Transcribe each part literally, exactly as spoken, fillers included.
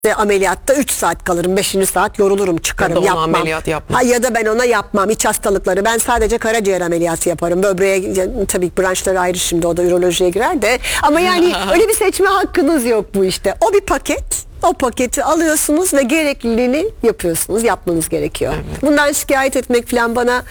Ameliyatta üç saat kalırım, beşinci saat yorulurum, çıkarım, ya da ona yapmam. ameliyat yapmam. Ha, ya da ben ona yapmam, iç hastalıkları. Ben sadece karaciğer ameliyatı yaparım. Böbreğe, tabii branşları ayrı, şimdi o da ürolojiye girer de. Ama yani öyle bir seçme hakkınız yok bu işte. O bir paket. O paketi alıyorsunuz ve gerekliliğini yapıyorsunuz. Yapmanız gerekiyor. Evet. Bundan şikayet etmek falan bana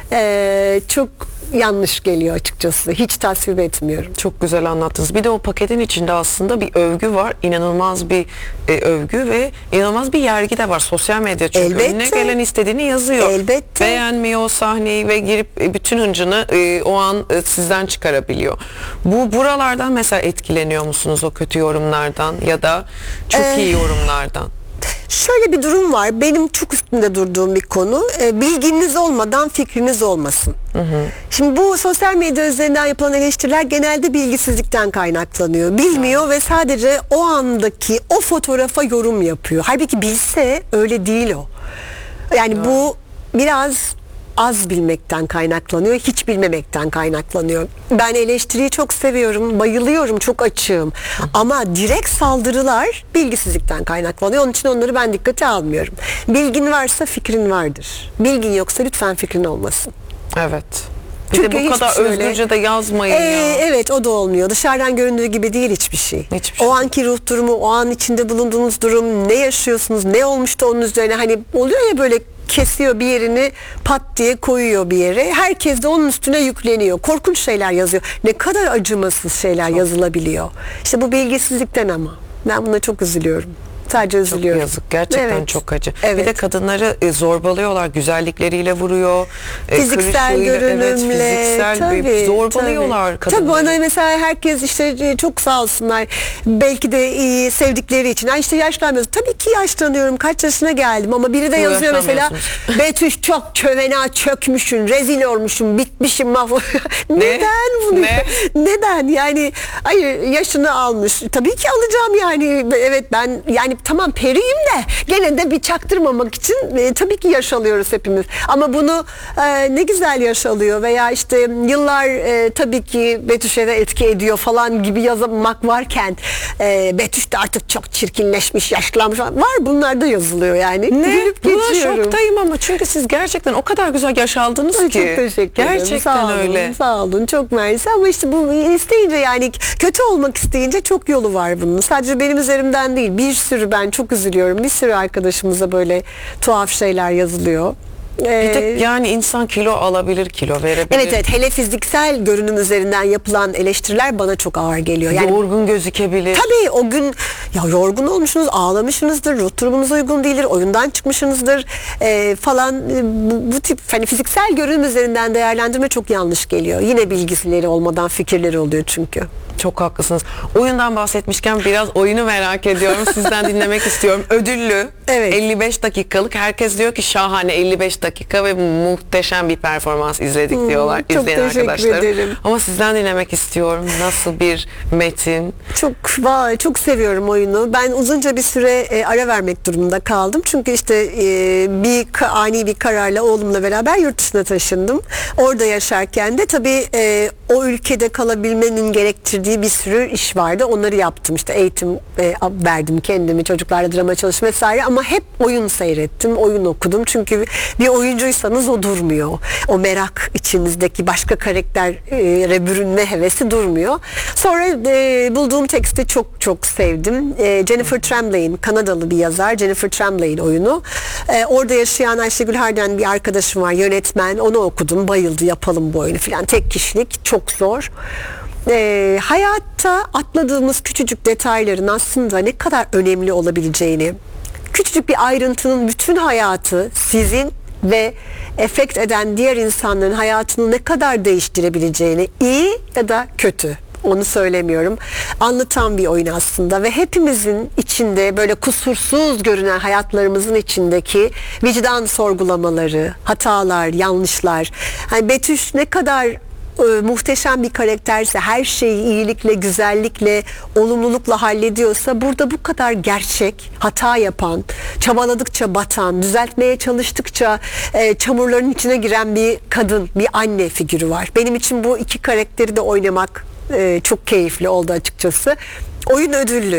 e, çok yanlış geliyor açıkçası. Hiç tasvip etmiyorum. Çok güzel anlattınız. Bir de o paketin içinde aslında bir övgü var. İnanılmaz bir e, övgü ve inanılmaz bir yergi de var. Sosyal medya çünkü. Elbette. Önüne gelen istediğini yazıyor. Elbette. Beğenmiyor o sahneyi ve girip e, bütün hıncını e, o an e, sizden çıkarabiliyor. Bu buralardan mesela etkileniyor musunuz, o kötü yorumlardan ya da çok ee, iyi yorumlardan? Şöyle bir durum var. Benim çok üstünde durduğum bir konu. E, bilginiz olmadan fikriniz olmasın. Hı hı. Şimdi bu sosyal medya üzerinden yapılan eleştiriler genelde bilgisizlikten kaynaklanıyor. Bilmiyor, hı, ve sadece o andaki o fotoğrafa yorum yapıyor. Halbuki bilse öyle değil o. Yani, hı, bu biraz az bilmekten kaynaklanıyor, hiç bilmemekten kaynaklanıyor. Ben eleştiriyi çok seviyorum, bayılıyorum, çok açığım. Ama direkt saldırılar bilgisizlikten kaynaklanıyor. Onun için onları ben dikkate almıyorum. Bilgin varsa fikrin vardır. Bilgin yoksa lütfen fikrin olmasın. Evet. Bir Çünkü de bu kadar şey özgürce öyle de yazmayın ee, ya. Evet, o da olmuyor. Dışarıdan göründüğü gibi değil hiçbir şey. Hiçbir şey. O anki ruh durumu, o an içinde bulunduğunuz durum, ne yaşıyorsunuz, ne olmuştu onun üzerine, hani oluyor ya böyle, kesiyor bir yerini, pat diye koyuyor bir yere. Herkes de onun üstüne yükleniyor. Korkunç şeyler yazıyor. Ne kadar acımasız şeyler çok yazılabiliyor. İşte bu bilgisizlikten ama. Ben buna çok üzülüyorum. Sadece üzülüyorum. Çok yazık. Gerçekten evet, çok acı. Evet. Bir de kadınları e, zorbalıyorlar. Güzellikleriyle vuruyor. E, fiziksel görünümle. Evet, fiziksel tabii, bir zorbalıyorlar tabii. kadınları. Tabii bana mesela herkes işte çok sağ olsunlar. Belki de iyi sevdikleri için. Yani işte yaşlanmıyorsun. Tabii ki yaşlanıyorum. Kaç yaşına geldim ama biri de yazıyor mesela. Betüş çok çövena çökmüşsün. Rezil olmuşsun. Bitmişim. Mahvolmuşum. Neden bunu? Ne? Neden? Yani hayır, yaşını almış. Tabii ki alacağım yani. Evet, ben yani tamam periyim de gene de bir çaktırmamak için e, tabii ki yaş alıyoruz hepimiz. Ama bunu e, ne güzel yaş alıyor veya işte yıllar e, tabii ki Betüş'e de etki ediyor falan gibi yazmak varken e, Betüş de artık çok çirkinleşmiş, yaşlanmış var. Bunlar da yazılıyor yani. Ne? Buna şoktayım ama çünkü siz gerçekten o kadar güzel yaş aldınız Ay, ki. çok teşekkür ederim. Gerçekten sağ olun, öyle. Sağ olun. Çok mersi ama işte bu isteyince, yani kötü olmak isteyince çok yolu var bunun. Sadece benim üzerimden değil. Bir sürü, ben çok üzülüyorum. Bir sürü arkadaşımıza böyle tuhaf şeyler yazılıyor. Ee, bir de yani insan kilo alabilir, kilo verebilir. Evet evet, hele fiziksel görünüm üzerinden yapılan eleştiriler bana çok ağır geliyor. Yani, yorgun gözükebilir. Tabii o gün ya yorgun olmuşsunuz, ağlamışsınızdır, ruh durumunuz uygun değildir, oyundan çıkmışsınızdır e, falan. Bu, bu tip hani fiziksel görünüm üzerinden değerlendirme çok yanlış geliyor. Yine bilgileri olmadan fikirleri oluyor çünkü. Çok haklısınız. Oyundan bahsetmişken biraz oyunu merak ediyorum. Sizden dinlemek istiyorum. Ödüllü. Evet. elli beş dakikalık. Herkes diyor ki şahane, elli beş dakika ve muhteşem bir performans izledik hmm, diyorlar izleyen arkadaşlarım. Ama sizden dinlemek istiyorum. Nasıl bir metin? Çok vay, çok seviyorum oyunu. Ben uzunca bir süre e, ara vermek durumunda kaldım. Çünkü işte e, bir ani bir kararla oğlumla beraber yurt dışına taşındım. Orada yaşarken de tabii e, o ülkede kalabilmenin gerektirdiği bir sürü iş vardı. Onları yaptım. İşte eğitim e, verdim kendimi, çocuklarla drama çalışma vesaire, ama hep oyun seyrettim, oyun okudum. Çünkü bir oyuncuysanız o durmuyor. O merak içinizdeki başka karaktere bürünme hevesi durmuyor. Sonra e, bulduğum teksti çok çok sevdim. E, Jennifer Tremblay'in, Kanadalı bir yazar, Jennifer Tremblay'in oyunu. E, orada yaşayan Ayşegül Harden bir arkadaşım var, yönetmen. Onu okudum, bayıldı, yapalım bu oyunu falan. Tek kişilik, çok zor. E, hayatta atladığımız küçücük detayların aslında ne kadar önemli olabileceğini, küçücük bir ayrıntının bütün hayatı sizin ve efekt eden diğer insanların hayatını ne kadar değiştirebileceğini, iyi ya da kötü, onu söylemiyorum, anlatan bir oyun aslında ve hepimizin içinde böyle kusursuz görünen hayatlarımızın içindeki vicdan sorgulamaları, hatalar, yanlışlar. Yani Betüş ne kadar e, muhteşem bir karakterse, her şeyi iyilikle, güzellikle, olumlulukla hallediyorsa, burada bu kadar gerçek, hata yapan, çabaladıkça batan, düzeltmeye çalıştıkça e, çamurların içine giren bir kadın, bir anne figürü var. Benim için bu iki karakteri de oynamak e, çok keyifli oldu açıkçası. Oyun ödüllü.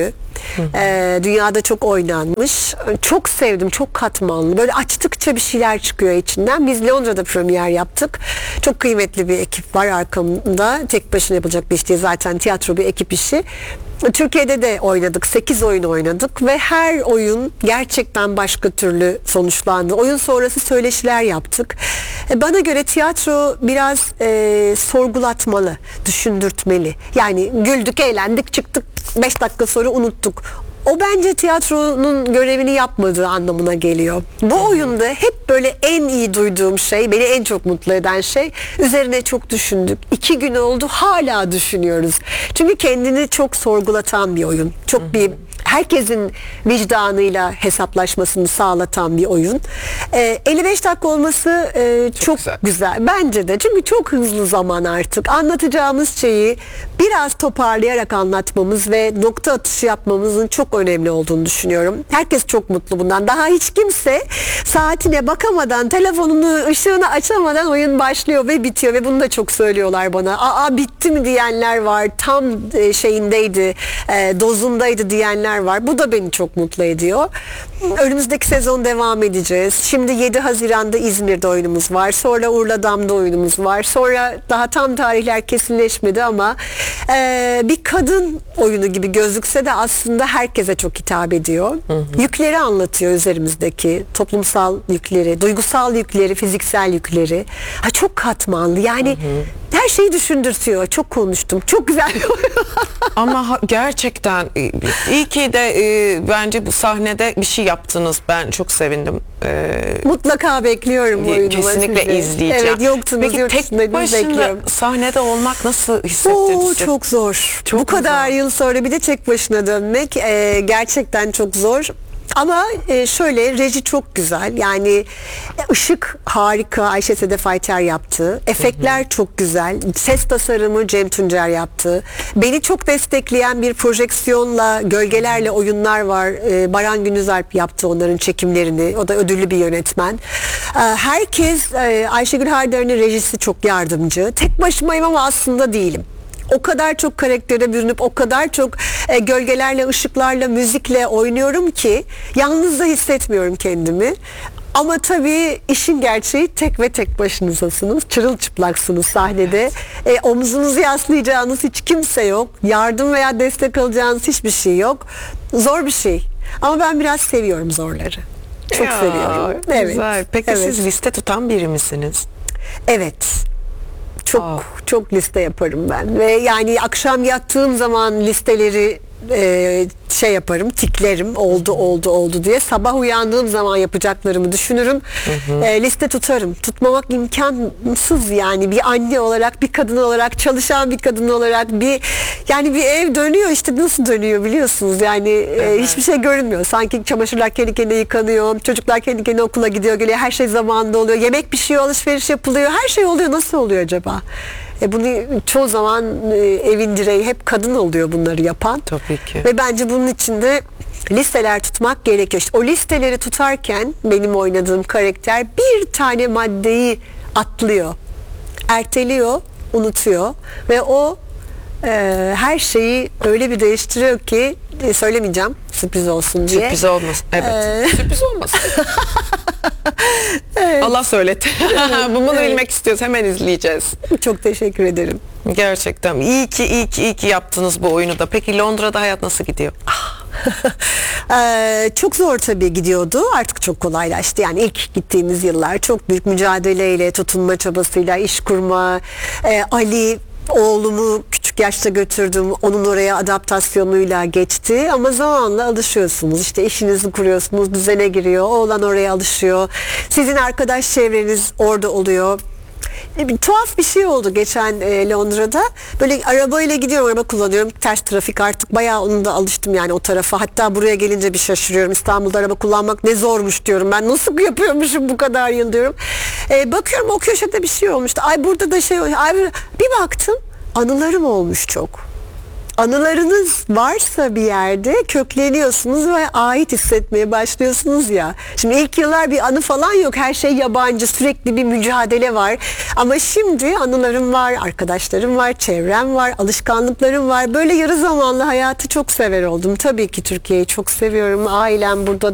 Ee, dünyada çok oynanmış. Çok sevdim, çok katmanlı. Böyle açtıkça bir şeyler çıkıyor içinden. Biz Londra'da premier yaptık. Çok kıymetli bir ekip var arkamda. Tek başına yapılacak bir iş değil. Zaten tiyatro bir ekip işi. Türkiye'de de oynadık. sekiz oyun oynadık ve her oyun gerçekten başka türlü sonuçlandı. Oyun sonrası söyleşiler yaptık. E, Bana göre tiyatro biraz e, sorgulatmalı, düşündürtmeli. Yani güldük, eğlendik, çıktık, beş dakika sonra unuttuk. O bence tiyatronun görevini yapmadığı anlamına geliyor. Bu oyunda hep böyle en iyi duyduğum şey, beni en çok mutlu eden şey, üzerine çok düşündük. İki gün oldu, hala düşünüyoruz. Çünkü kendini çok sorgulatan bir oyun. Çok bir herkesin vicdanıyla hesaplaşmasını sağlatan bir oyun. Ee, elli beş dakika olması e, çok, çok güzel. güzel. Bence de. Çünkü çok hızlı zaman artık. Anlatacağımız şeyi biraz toparlayarak anlatmamız ve nokta atışı yapmamızın çok önemli olduğunu düşünüyorum. Herkes çok mutlu bundan. Daha hiç kimse saatine bakamadan, telefonunu, ışığını açamadan oyun başlıyor ve bitiyor ve bunu da çok söylüyorlar bana. Aa, bitti mi diyenler var. Tam e, şeyindeydi, e, dozundaydı diyenler var. Bu da beni çok mutlu ediyor. Önümüzdeki sezon devam edeceğiz. Şimdi yedi Haziran'da İzmir'de oyunumuz var. Sonra Urla'da oyunumuz var. Sonra daha tam tarihler kesinleşmedi ama e, bir kadın oyunu gibi gözükse de aslında herkese çok hitap ediyor. Hı hı. Yükleri anlatıyor, üzerimizdeki toplumsal yükleri, duygusal yükleri, fiziksel yükleri. Ha, çok katmanlı. Yani hı hı. her şeyi düşündürtüyor. Çok konuştum. Çok güzel bir oyun. Ama ha- gerçekten e, iyi ki de e, bence bu sahnede bir şey yaptınız. Ben çok sevindim. E, Mutlaka bekliyorum bu oyunu. Kesinlikle size. izleyeceğim. Evet, yoktunuz. Peki tek başına bekliyorum. sahnede olmak nasıl hissettiniz? Oo, çok zor. Çok bu kadar güzel. yıl sonra bir de tek başına dönmek e, gerçekten çok zor. Ama e, şöyle, reji çok güzel. Yani e, ışık harika, Ayşe Sedef Ayter yaptı. Efektler hı hı. çok güzel. Ses tasarımı Cem Tuncer yaptı. Beni çok destekleyen bir projeksiyonla, gölgelerle oyunlar var. E, Baran Günüzalp yaptı onların çekimlerini. O da ödüllü bir yönetmen. E, herkes, e, Ayşegül Haydar'ın rejisi çok yardımcı. Tek başımayım ama aslında değilim. O kadar çok karaktere bürünüp o kadar çok e, gölgelerle, ışıklarla, müzikle oynuyorum ki yalnız da hissetmiyorum kendimi. Ama tabii işin gerçeği, tek ve tek başınızasınız. Çırılçıplaksınız sahnede. E, omzunuzu yaslayacağınız hiç kimse yok. Yardım veya destek alacağınız hiçbir şey yok. Zor bir şey. Ama ben biraz seviyorum zorları. Çok ya, seviyorum. Güzel. Evet. Peki evet. siz liste tutan biri misiniz? Evet. Çok Aa. çok liste yaparım ben ve yani akşam yattığım zaman listeleri e, şey yaparım, tiklerim, oldu oldu oldu diye. Sabah uyandığım zaman yapacaklarımı düşünürüm. Hı hı. E, liste tutarım. Tutmamak imkansız yani, bir anne olarak, bir kadın olarak, çalışan bir kadın olarak, bir yani bir ev dönüyor işte, nasıl dönüyor biliyorsunuz yani, e, hiçbir şey görünmüyor. Sanki çamaşırlar kendi kendine yıkanıyor, çocuklar kendi kendine okula gidiyor, geliyor, her şey zamanında oluyor, yemek pişiyor, alışveriş yapılıyor, her şey oluyor. Nasıl oluyor acaba? E bunu çoğu zaman e, evin direği hep kadın oluyor bunları yapan. Tabii ki. Ve bence bunun içinde listeler tutmak gerekiyor. İşte o listeleri tutarken benim oynadığım karakter bir tane maddeyi atlıyor, erteliyor, unutuyor ve o e, her şeyi öyle bir değiştiriyor ki e, söylemeyeceğim, sürpriz olsun diye. Sürpriz olmasın. Evet. Ee... Sürpriz olmasın. Evet. Allah söyletti. Evet, bunu evet. bilmek istiyoruz. Hemen izleyeceğiz. Çok teşekkür ederim. Gerçekten. İyi ki, iyi ki, iyi ki yaptınız bu oyunu da. Peki Londra'da hayat nasıl gidiyor? ee, çok zor tabii gidiyordu. Artık çok kolaylaştı. Yani ilk gittiğimiz yıllar çok büyük mücadeleyle, tutunma çabasıyla, iş kurma, e, Ali oğlumu küçük yaşta götürdüm. Onun oraya adaptasyonuyla geçti. Ama zamanla alışıyorsunuz. İşte işinizi kuruyorsunuz, düzene giriyor. Oğlan oraya alışıyor. Sizin arkadaş çevreniz orada oluyor. Bir, tuhaf bir şey oldu geçen e, Londra'da. Böyle arabayla gidiyorum, araba kullanıyorum. Ters trafik, artık bayağı onu da alıştım yani o tarafa. Hatta buraya gelince bir şaşırıyorum. İstanbul'da araba kullanmak ne zormuş diyorum. Ben nasıl yapıyormuşum bu kadar yıl diyorum. E, bakıyorum o köşede bir şey olmuştu. Ay burada da şey olmuş. Ay, bir baktım anılarım olmuş çok. anılarınız varsa bir yerde kökleniyorsunuz ve ait hissetmeye başlıyorsunuz ya. Şimdi ilk yıllar bir anı falan yok. Her şey yabancı, sürekli bir mücadele var. Ama şimdi anılarım var, arkadaşlarım var, çevrem var, alışkanlıklarım var. Böyle yarı zamanlı hayatı çok sever oldum. Tabii ki Türkiye'yi çok seviyorum. Ailem burada